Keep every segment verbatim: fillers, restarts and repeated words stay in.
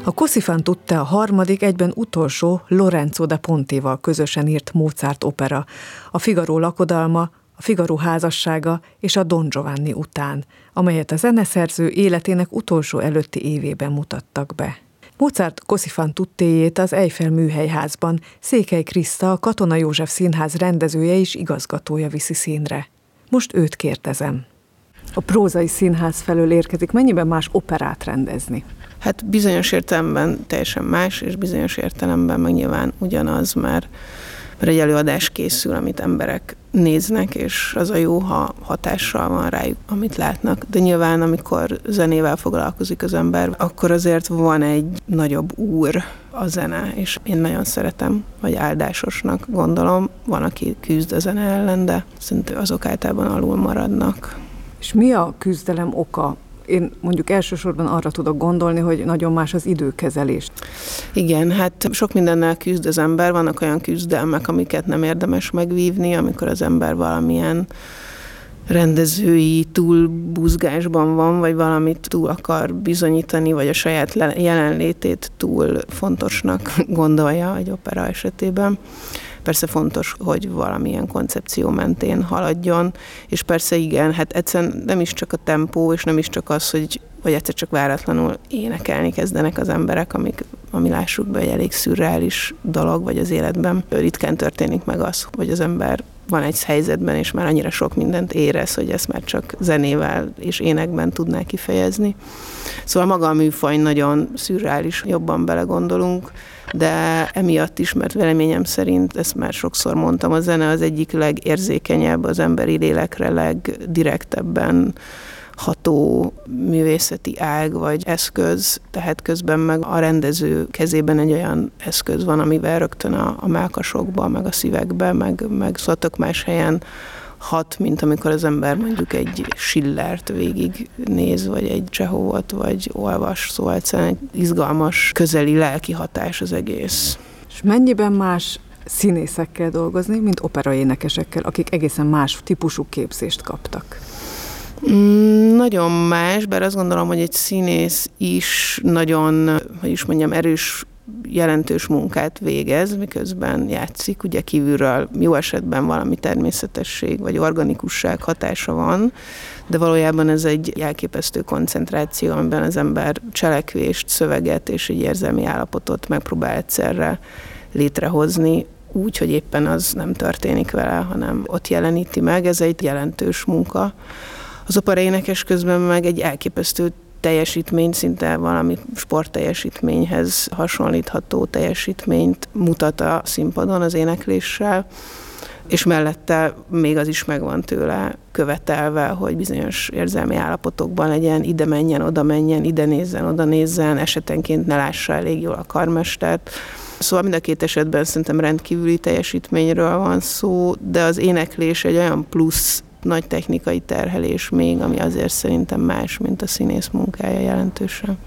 A Così fan tutte a harmadik, egyben utolsó Lorenzo da Pontéval közösen írt Mozart opera, a Figaro lakodalma, a Figaro házassága és a Don Giovanni után, amelyet a zeneszerző életének utolsó előtti évében mutattak be. Mozart Così fan tuttéjét az Eiffel műhelyházban Székely Kriszta, a Katona József Színház rendezője és igazgatója viszi színre. Most őt kérdezem. A prózai színház felől érkezik, mennyiben más operát rendezni? Hát bizonyos értelemben teljesen más, és bizonyos értelemben meg nyilván ugyanaz, mert, mert egy előadás készül, amit emberek néznek, és az a jó, ha hatással van rájuk, amit látnak. De nyilván, amikor zenével foglalkozik az ember, akkor azért van egy nagyobb úr a zene, és én nagyon szeretem, vagy áldásosnak gondolom. Van, aki küzd a zene ellen, de szerintem azok általában alul maradnak. És mi a küzdelem oka? Én mondjuk elsősorban arra tudok gondolni, hogy nagyon más az időkezelés. Igen, hát sok mindennel küzd az ember, vannak olyan küzdelmek, amiket nem érdemes megvívni, amikor az ember valamilyen rendezői túlbuzgásban van, vagy valamit túl akar bizonyítani, vagy a saját jelenlétét túl fontosnak gondolja egy opera esetében. Persze fontos, hogy valamilyen koncepció mentén haladjon, és persze igen, hát egyszerűen nem is csak a tempó, és nem is csak az, hogy vagy egyszer csak váratlanul énekelni kezdenek az emberek, amik, ami lássuk be, egy elég szürreális dolog, vagy az életben ritkán történik meg az, hogy az ember van egy helyzetben, és már annyira sok mindent érez, hogy ezt már csak zenével és énekben tudná kifejezni. Szóval maga a műfaj nagyon szürreális, jobban belegondolunk, de emiatt is, mert véleményem szerint, ezt már sokszor mondtam, a zene az egyik legérzékenyebb, az emberi lélekre legdirektebben ható művészeti ág vagy eszköz, tehát közben meg a rendező kezében egy olyan eszköz van, amivel rögtön a, a mellkasokba, meg a szívekbe, meg, meg szóval tök más helyen hat, mint amikor az ember mondjuk egy Schillert végig néz, vagy egy Csehovot, vagy olvas, szóval egyszerűen egy izgalmas, közeli lelki hatás az egész. És mennyiben más színészekkel dolgozni, mint operaénekesekkel, akik egészen más típusú képzést kaptak? Mm, nagyon más, bár azt gondolom, hogy egy színész is nagyon, hogy is mondjam, erős, jelentős munkát végez, miközben játszik, ugye kívülről jó esetben valami természetesség vagy organikusság hatása van, de valójában ez egy elképesztő koncentráció, amiben az ember cselekvést, szöveget és egy érzelmi állapotot megpróbál egyszerre létrehozni, úgy, hogy éppen az nem történik vele, hanem ott jeleníti meg, ez egy jelentős munka. Az operaénekes közben meg egy elképesztő teljesítmény, szinte valami sportteljesítményhez hasonlítható teljesítményt mutat a színpadon az énekléssel, és mellette még az is megvan tőle követelve, hogy bizonyos érzelmi állapotokban legyen, ide menjen, oda menjen, ide nézzen, oda nézzen, esetenként ne lássa elég jól a karmestert. Szóval mind a két esetben szerintem rendkívüli teljesítményről van szó, de az éneklés egy olyan plusz nagy technikai terhelés még, ami azért szerintem más, mint a színész munkája jelentősen.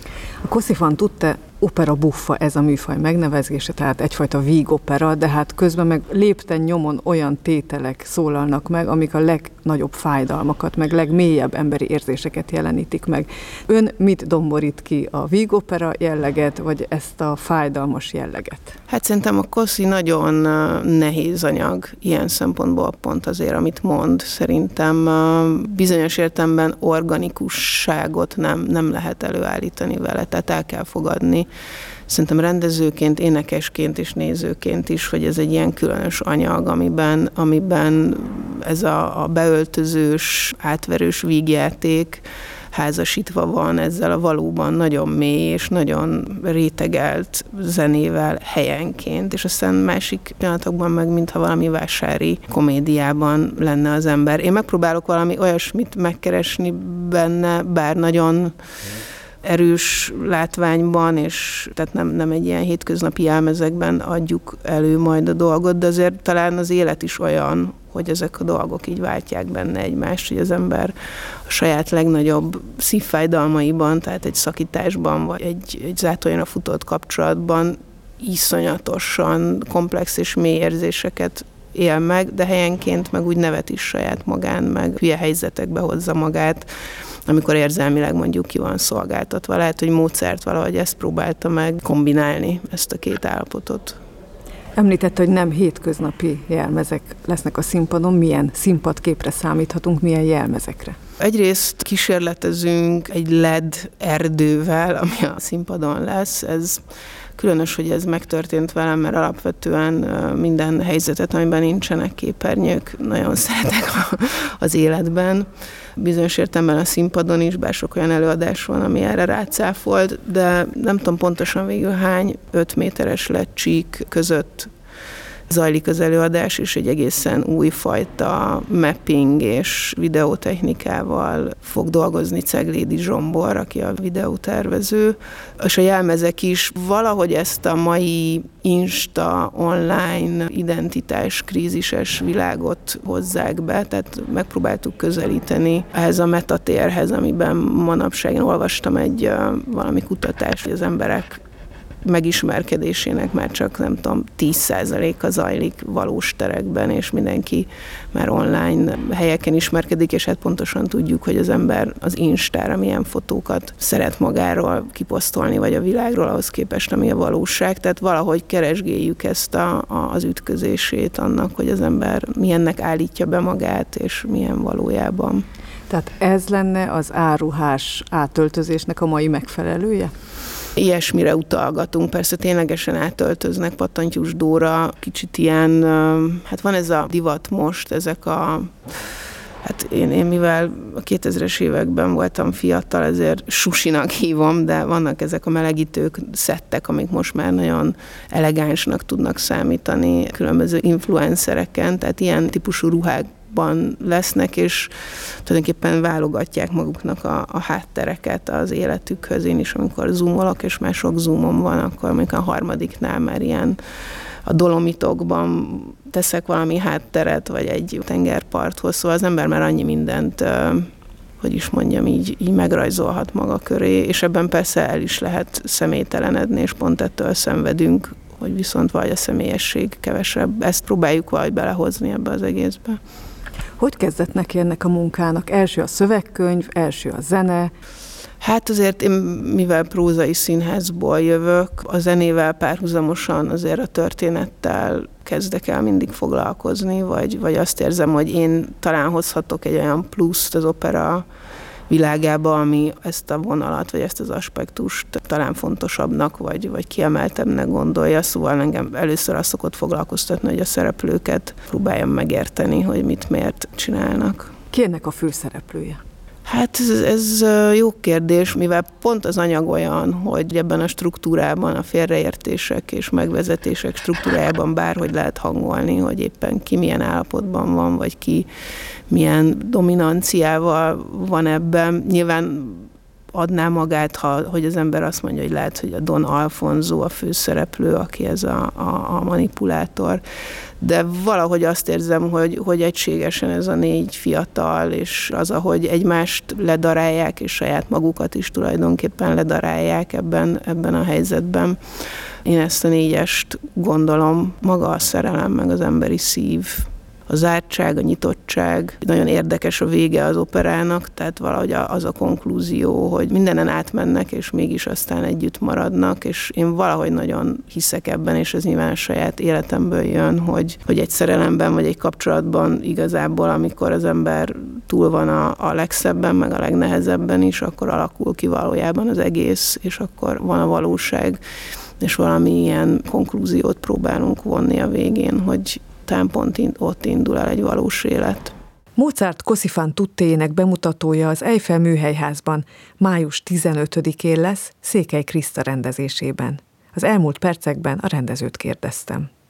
A Così fan tutte opera buffa, ez a műfaj megnevezése, tehát egyfajta vígopera, de hát közben meg lépten nyomon olyan tételek szólalnak meg, amik a legnagyobb fájdalmakat, meg legmélyebb emberi érzéseket jelenítik meg. Ön mit domborít ki, a vígopera jelleget, vagy ezt a fájdalmas jelleget? Hát szerintem a Così nagyon nehéz anyag ilyen szempontból, pont azért, amit mond. Szerintem bizonyos értelemben organikusságot nem, nem lehet előállítani vele, tehát el kell fogadni. Szerintem rendezőként, énekesként és nézőként is, hogy ez egy ilyen különös anyag, amiben, amiben ez a, a beöltözős, átverős vígjáték házasítva van ezzel a valóban nagyon mély és nagyon rétegelt zenével helyenként, és aztán másik pillanatokban meg, mintha valami vásári komédiában lenne az ember. Én megpróbálok valami olyasmit megkeresni benne, bár nagyon erős látványban, és tehát nem, nem egy ilyen hétköznapi jelmezekben adjuk elő majd a dolgot, de azért talán az élet is olyan, hogy ezek a dolgok így váltják benne egymást, hogy az ember a saját legnagyobb szívfájdalmaiban, tehát egy szakításban, vagy egy, egy zátonyra futott kapcsolatban iszonyatosan komplex és mély érzéseket él meg, de helyenként meg úgy nevet is saját magán, meg hülye helyzetekbe hozza magát. amikor érzelmileg mondjuk ki van szolgáltatva. Lehet, hogy Mozart valahogy ezt próbálta meg kombinálni, ezt a két állapotot. Említette, hogy nem hétköznapi jelmezek lesznek a színpadon. Milyen színpadképre számíthatunk, milyen jelmezekre? Egyrészt kísérletezünk egy el é dé erdővel, ami a színpadon lesz. Ez különös, hogy ez megtörtént velem, mert alapvetően minden helyzetet, amiben nincsenek képernyők, nagyon szeretek az életben. Bizonyos értelemben a színpadon is, bár sok olyan előadás van, ami erre rácáfolt, de nem tudom pontosan végül hány öt méteres lecsík között zajlik az előadás, és egy egészen újfajta mapping és videótechnikával fog dolgozni Ceglédi Zsombor, aki a videótervező, és a jelmezek is valahogy ezt a mai Insta, online identitás krízises világot hozzák be, tehát megpróbáltuk közelíteni ehhez a metatérhez, amiben manapság én olvastam egy valami kutatást, hogy az emberek megismerkedésének már csak, nem tudom, tíz százaléka zajlik valós terekben, és mindenki már online helyeken ismerkedik, és hát pontosan tudjuk, hogy az ember az Instára milyen fotókat szeret magáról kiposztolni, vagy a világról ahhoz képest, ami a valóság. Tehát valahogy keresgéljük ezt a, a, az ütközését annak, hogy az ember milyennek állítja be magát, és milyen valójában. Tehát ez lenne az áruhás átöltözésnek a mai megfelelője? Ilyesmire utalgatunk, persze ténylegesen átöltöznek, Pattantyús Dóra, kicsit ilyen, hát van ez a divat most, ezek a, hát én, én mivel a kétezres években voltam fiatal, ezért susinak hívom, de vannak ezek a melegítők, szettek, amik most már nagyon elegánsnak tudnak számítani különböző influencereken, tehát ilyen típusú ruhák lesznek, és tulajdonképpen válogatják maguknak a, a háttereket az életükhöz. Én is, amikor zoomolok, és már sok zoomom van, akkor amikor a harmadiknál már ilyen a Dolomitokban teszek valami hátteret, vagy egy tengerparthoz, szóval az ember már annyi mindent, hogy is mondjam, így, így megrajzolhat maga köré, és ebben persze el is lehet személytelenedni, és pont ettől szenvedünk, hogy viszont vagy a személyesség kevesebb. Ezt próbáljuk valahogy belehozni ebbe az egészbe. Hogy kezdett neki ennek a munkának? Első a szövegkönyv, első a zene? Hát azért én, mivel prózai színházból jövök, a zenével párhuzamosan azért a történettel kezdek el mindig foglalkozni, vagy, vagy azt érzem, hogy én talán hozhatok egy olyan pluszt az opera világába, ami ezt a vonalat, vagy ezt az aspektust talán fontosabbnak, vagy, vagy kiemeltebbnek gondolja. Szóval engem először azt szokott foglalkoztatni, hogy a szereplőket próbáljam megérteni, hogy mit miért csinálnak. Ki ennek a főszereplője? Hát ez, ez jó kérdés, mivel pont az anyag olyan, hogy ebben a struktúrában, a félreértések és megvezetések struktúrájában bárhogy lehet hangolni, hogy éppen ki milyen állapotban van, vagy ki milyen dominanciával van ebben. Nyilván adná magát, ha, hogy az ember azt mondja, hogy lehet, hogy a Don Alfonso a főszereplő, aki ez a, a, a manipulátor, de valahogy azt érzem, hogy, hogy egységesen ez a négy fiatal, és az, ahogy egymást ledarálják, és saját magukat is tulajdonképpen ledarálják ebben, ebben a helyzetben. Én ezt a négyest gondolom, maga a szerelem, meg az emberi szív, a zártság, a nyitottság. Nagyon érdekes a vége az operának, tehát valahogy az a konklúzió, hogy mindenen átmennek, és mégis aztán együtt maradnak, és én valahogy nagyon hiszek ebben, és ez nyilván a saját életemből jön, hogy, hogy egy szerelemben, vagy egy kapcsolatban igazából, amikor az ember túl van a, a legszebben, meg a legnehezebben is, akkor alakul ki valójában az egész, és akkor van a valóság, és valami ilyen konklúziót próbálunk vonni a végén, hogy talán pont ott indul el egy valós élet. Mozart Così fan tuttéjének bemutatója az Eiffel Műhelyházban május tizenötödikén lesz Székely Kriszta rendezésében. Az elmúlt percekben a rendezőt kérdeztem.